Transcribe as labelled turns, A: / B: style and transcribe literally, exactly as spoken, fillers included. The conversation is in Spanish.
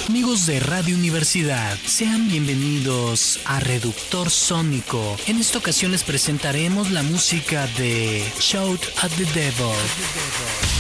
A: Amigos de Radio Universidad, sean bienvenidos a Reductor Sónico. En esta ocasión les presentaremos la música de Shout at the Devil.